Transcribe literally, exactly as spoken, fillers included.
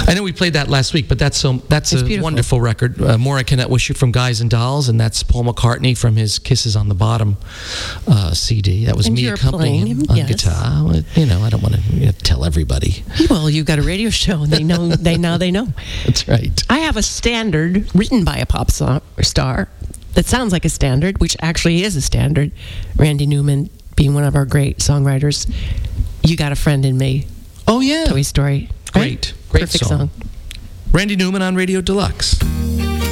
I know we played that last week, but that's so that's It's a beautiful. wonderful record. Uh, More I Cannot Wish You from Guys and Dolls, and that's Paul McCartney from his Kisses on the Bottom uh, C D. That was And me you're accompanying playing him him, on yes. guitar. Well, You know, I don't want to you know, tell everybody. Well, you've got a radio show, and they know. They now they know. That's right. I have a standard written by a pop so- star that sounds like a standard, which actually is a standard. Randy Newman being one of our great songwriters. You Got a Friend in Me. Oh, yeah. Toy Story. Great. Great Perfect song. song. Randy Newman on Radio Deluxe.